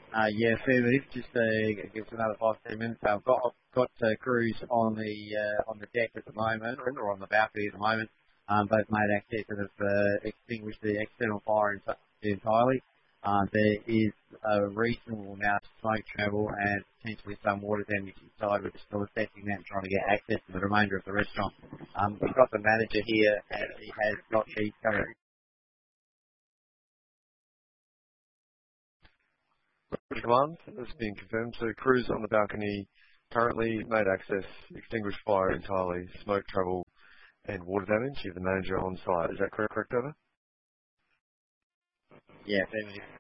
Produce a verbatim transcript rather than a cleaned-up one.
Uh, yeah, affirmative. Just uh, give us another five ten minutes. I've got I've got uh, crews on the uh, on the deck at the moment, or on the balcony at the moment. Um, both made access and have uh, extinguished the external fire entirely. Uh, there is a reasonable amount of smoke travel and potentially some water damage inside. We're still assessing that and trying to get access to the remainder of the restaurant. Um, we've got the manager here, and he has got keys coming. Command, that's been confirmed. So crews on the balcony currently made access, extinguished fire entirely, smoke travel and water damage. You have the manager on site. Is that correct, correct over? Yeah, affirmative.